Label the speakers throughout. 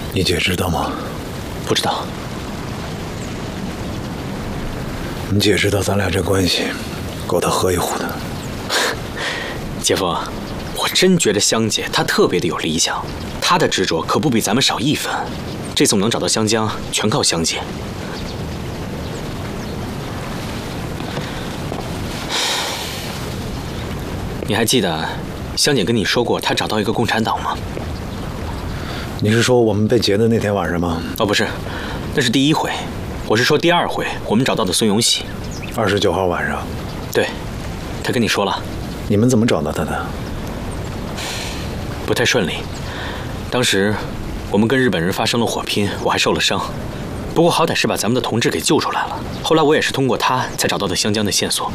Speaker 1: 你姐知道吗？
Speaker 2: 不知道。
Speaker 1: 你姐知道咱俩这关系，够她喝一壶的。
Speaker 2: 姐夫，我真觉得香姐她特别的有理想，她的执着可不比咱们少一分。这次我们能找到香江，全靠香姐。你还记得香姐跟你说过她找到一个共产党吗？
Speaker 1: 你是说我们被劫的那天晚上吗？
Speaker 2: 哦，不是，那是第一回。我是说第二回我们找到的孙永喜。
Speaker 1: 29号晚上。
Speaker 2: 对，他跟你说了。
Speaker 1: 你们怎么找到他的？
Speaker 2: 不太顺利。当时我们跟日本人发生了火拼，我还受了伤。不过好歹是把咱们的同志给救出来了。后来我也是通过他才找到的香江的线索。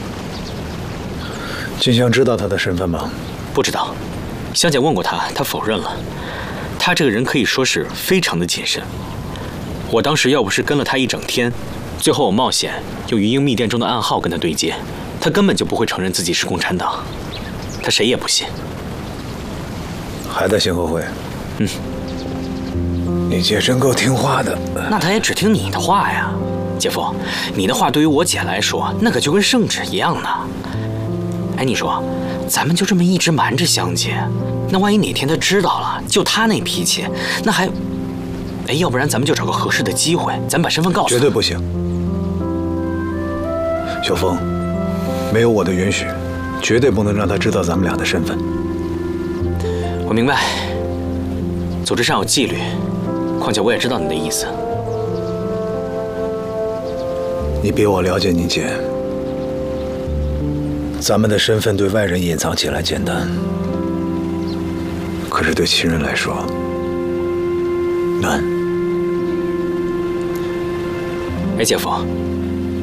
Speaker 1: 金香知道他的身份吗？
Speaker 2: 不知道。香姐问过他，他否认了。他这个人可以说是非常的谨慎。我当时要不是跟了他一整天，最后我冒险用鱼鹰密电中的暗号跟他对接，他根本就不会承认自己是共产党。他谁也不信。
Speaker 1: 还在兴和会？
Speaker 2: 嗯。
Speaker 1: 你姐真够听话的。
Speaker 2: 那他也只听你的话呀，姐夫，你的话对于我姐来说，那可就跟圣旨一样呢。哎，你说，咱们就这么一直瞒着香姐，那万一哪天她知道了，就她那脾气，那还……哎，要不然咱们就找个合适的机会，咱们把身份告诉她。
Speaker 1: 绝对不行。小峰，没有我的允许，绝对不能让她知道咱们俩的身份。
Speaker 2: 我明白，组织上有纪律，况且我也知道你的意思。
Speaker 1: 你比我了解你姐。咱们的身份对外人隐藏起来简单，可是对亲人来说难。
Speaker 2: 哎，姐夫，